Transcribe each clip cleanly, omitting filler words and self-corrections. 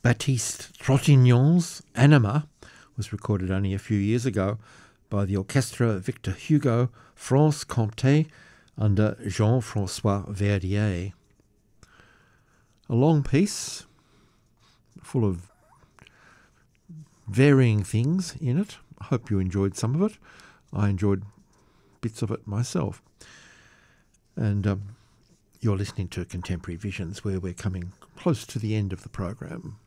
Baptiste Trottignon's Anima was recorded only a few years ago by the Orchestre Victor Hugo France Comté under Jean-François Verdier. A long piece full of varying things in it. I hope you enjoyed some of it. I enjoyed bits of it myself. And you're listening to Contemporary Visions, where we're coming close to the end of the program.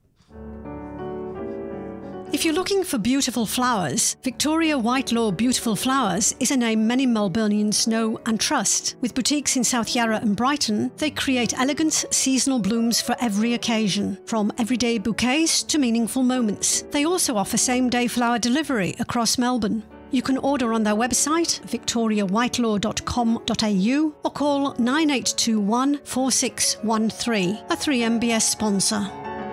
If you're looking for beautiful flowers, Victoria Whitelaw Beautiful Flowers is a name many Melburnians know and trust. With boutiques in South Yarra and Brighton, they create elegant, seasonal blooms for every occasion, from everyday bouquets to meaningful moments. They also offer same-day flower delivery across Melbourne. You can order on their website, victoriawhitelaw.com.au, or call 9821 4613, a 3MBS sponsor.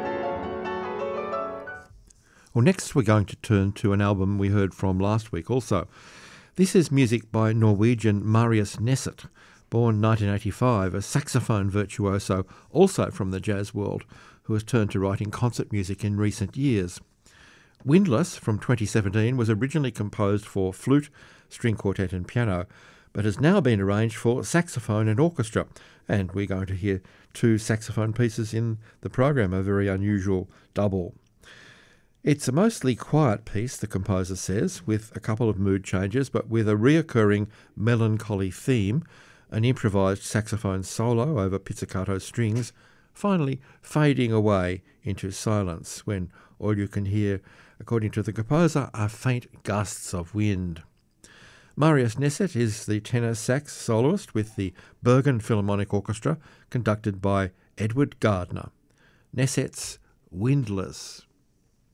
Well, next we're going to turn to an album we heard from last week also. This is music by Norwegian Marius Neset, born 1985, a saxophone virtuoso, also from the jazz world, who has turned to writing concert music in recent years. Windless, from 2017, was originally composed for flute, string quartet and piano, but has now been arranged for saxophone and orchestra, and we're going to hear two saxophone pieces in the program, a very unusual double. It's a mostly quiet piece, the composer says, with a couple of mood changes, but with a reoccurring melancholy theme, an improvised saxophone solo over pizzicato strings, finally fading away into silence when all you can hear, according to the composer, are faint gusts of wind. Marius Neset is the tenor sax soloist with the Bergen Philharmonic Orchestra, conducted by Edward Gardner. Neset's Windless.